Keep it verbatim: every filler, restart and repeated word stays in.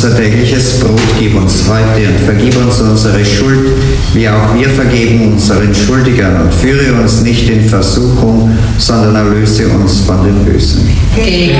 Unser tägliches Brot gib uns heute und vergib uns unsere Schuld, wie auch wir vergeben unseren Schuldigern, und führe uns nicht in Versuchung, sondern erlöse uns von dem Bösen. Gegen